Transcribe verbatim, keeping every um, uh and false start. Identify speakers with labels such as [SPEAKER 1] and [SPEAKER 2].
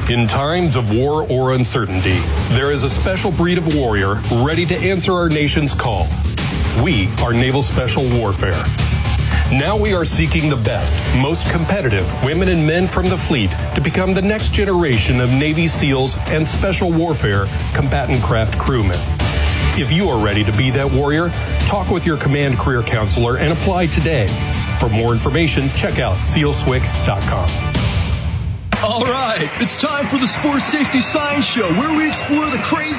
[SPEAKER 1] In times of war or uncertainty, there is a special breed of warrior ready to answer our nation's call. We are Naval Special Warfare. Now we are seeking the best, most competitive women and men from the fleet to become the next generation of Navy SEALs and Special Warfare combatant craft crewmen. If you are ready to be that warrior, talk with your command career counselor and apply today. For more information, check out seal swick dot com.
[SPEAKER 2] All right, it's time for the Sports Safety Science Show, where we explore the crazy